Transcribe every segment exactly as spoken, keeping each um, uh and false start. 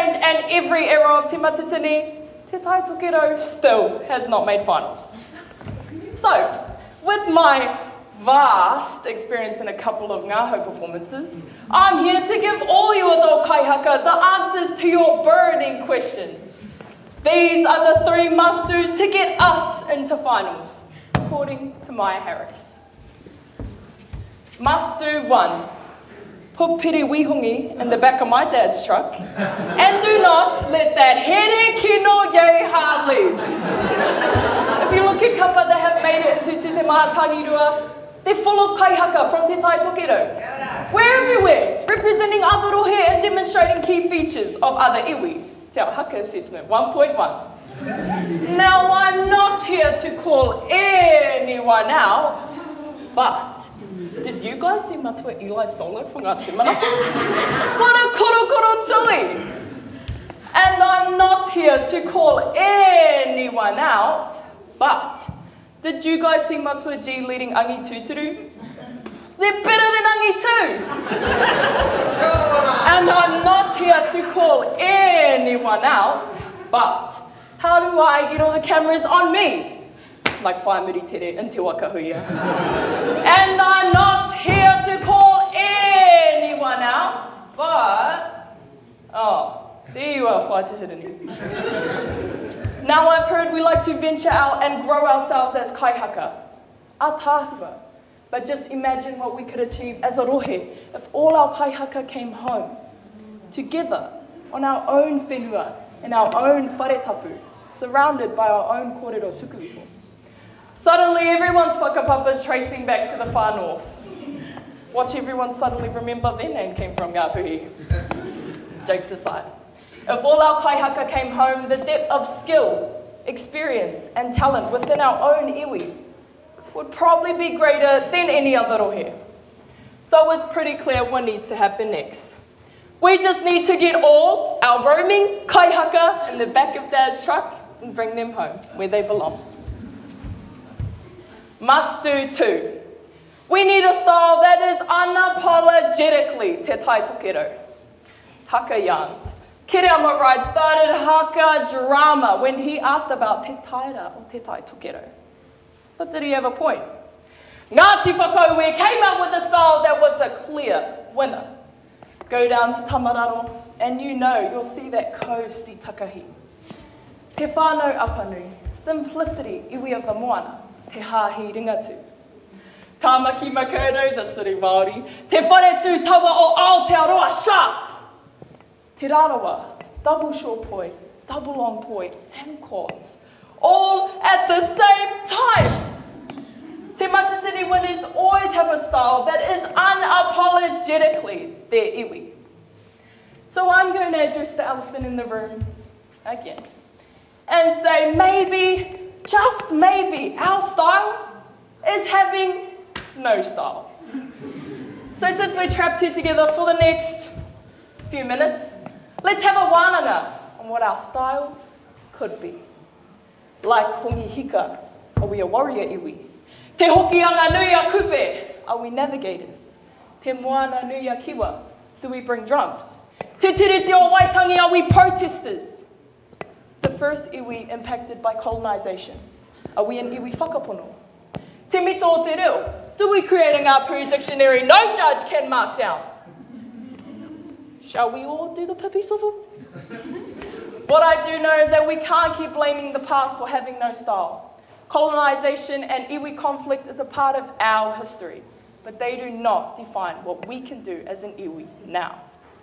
change and every era of Te Matatini, Te Tai Toketo still has not made finals. So, with my vast experience in a couple of Ngaho performances, I'm here to give all you adult kaihaka the answers to your burning questions. These are the three must-dos to get us into finals, according to Maya Harris. Must-do one. Put piri wihungi in the back of my dad's truck, and do not let that here kino ye heart leave. If you look at kapa that have made it into Te Te Mātangirua, they're full of kaihaka from Te Tai Toketo. We're everywhere, representing other rohe and demonstrating key features of other iwi. Te Ao Haka Assessment one point one. Now, I'm not here to call anyone out, but did you guys see Matua Eli solo from Ngāti Manapa? What a koro koro tui! And I'm not here to call anyone out, but did you guys see Matua G leading Angi Tuturu? They're better than Angi too! And I'm not here to call anyone out, but how do I get all the cameras on me? Like Whaimiri Tere in Te Wakahuia. And I'm not here to call anyone out, but... Oh, there you are, Whaitahirani. Now I've heard we like to venture out and grow ourselves as kaihaka. A tāhua. But just imagine what we could achieve as a rohe if all our kaihaka came home, together, on our own whenua, in our own wharetapu, surrounded by our own kōrero tukuiho. Suddenly, everyone's whakapapa's tracing back to the far north. Watch everyone suddenly remember their name came from Ngāpuhi. Jokes aside. If all our kaihaka came home, the depth of skill, experience, and talent within our own iwi would probably be greater than any other rohe. So it's pretty clear what needs to happen next. We just need to get all our roaming kaihaka in the back of Dad's truck and bring them home where they belong. Must do two. We need a style that is unapologetically Te Tai Toketo. Haka yarns. Kiriama Ride started haka drama when he asked about Te Taira or Te Tai Toketo. But did he have a point? Ngāti Whakaue came out with a style that was a clear winner. Go down to Tamararo and you know you'll see that coasty takahi. Te whānau apanui, simplicity iwi of the moana. Te hāhi ringatu. Tāmaki Makoto, the city Māori. Te wharetu tawa o Aotearoa, sharp. Te rarawa, double short poi, double long poi, and quads. All at the same time. Te Matatini winners always have a style that is unapologetically their iwi. So I'm going to address the elephant in the room again. And say maybe, just maybe, our style is having no style. So since we're trapped here together for the next few minutes, let's have a wānanga on what our style could be. Like Hongi Hika, are we a warrior iwi? Te Hokianga nui a kupe, are we navigators? Te Moana nui a kiwa, do we bring drums? Te Tiriti o Waitangi, are we protesters? The first iwi impacted by colonization. Are we an iwi whakapono? Te mito o te reo, do we create a Ngāpuhi dictionary no judge can mark down? Shall we all do the pipi swivel? What I do know is that we can't keep blaming the past for having no style. Colonization and iwi conflict is a part of our history, but they do not define what we can do as an iwi now.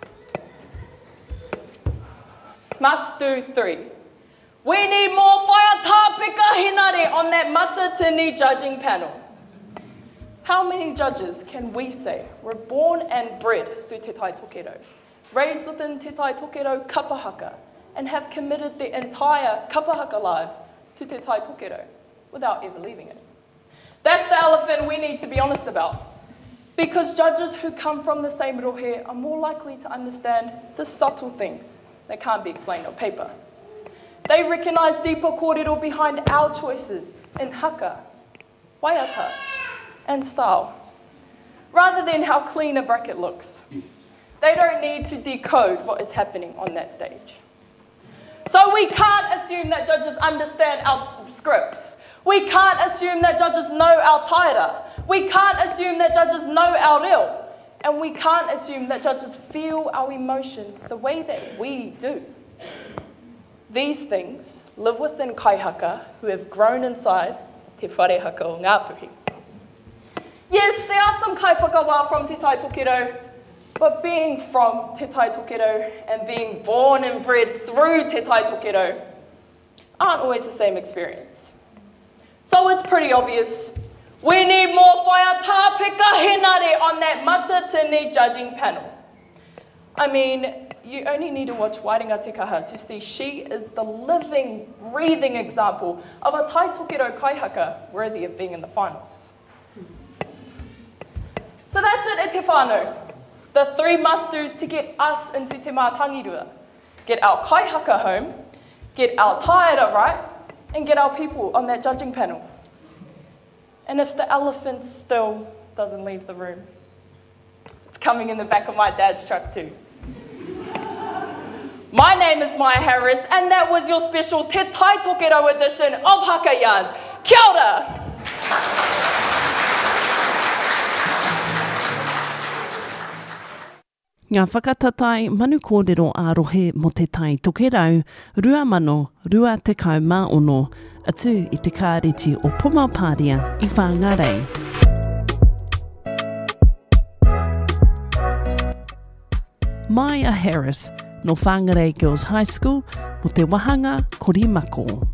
Must do three. We need more whaiata pika hinare on that Matatini judging panel. How many judges can we say were born and bred through Te Tai Toketo, raised within Te Tai Toketo kapahaka, and have committed their entire kapahaka lives to Te Tai Toketo without ever leaving it? That's the elephant we need to be honest about. Because judges who come from the same rohe are more likely to understand the subtle things that can't be explained on paper. They recognize deeper kōrero behind our choices in haka, waiata, and style, rather than how clean a bracket looks. They don't need to decode what is happening on that stage. So we can't assume that judges understand our scripts. We can't assume that judges know our taira. We can't assume that judges know our reo. And we can't assume that judges feel our emotions the way that we do. These things live within kaihaka who have grown inside te wharehaka o Ngāpuhi. Yes, there are some kaiwhakawa from Te Tai Tokerau, but being from Te Tai Tokerau and being born and bred through Te Tai Tokerau aren't always the same experience. So it's pretty obvious. We need more whaiata pika henare on that Matatini judging panel. I mean, you only need to watch Wairinga Te Kaha to see she is the living, breathing example of a Tai Tokerau kaihaka worthy of being in the finals. So that's it e te whānau. The three must-dos to get us into te mātangirua. Get our kaihaka home, get our taira right, and get our people on that judging panel. And if the elephant still doesn't leave the room, it's coming in the back of my dad's truck too. My name is Maya Harris, and that was your special Te Tai Tokerau edition of Haka Yarns. Kia ora! Ngā whakatatai manu kōrero ārohe mo Te Tai Tokerau, rua mano, rua te kau mā ono, atu i te kāreti o Pumapāria i Whāngarei. Maya Harris, no Whāngarei Girls High School, mo te wahanga Korimako.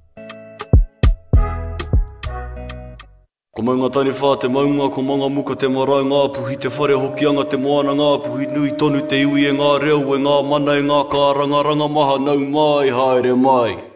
Ko maunga tani whā te maunga, ko manga muka te marae ngā puhi, te whare hokianga te moana ngā puhi, nui tonu te iwi e ngā reo, e ngā mana e ngā kāranga, ranga maha nau mai, haere mai.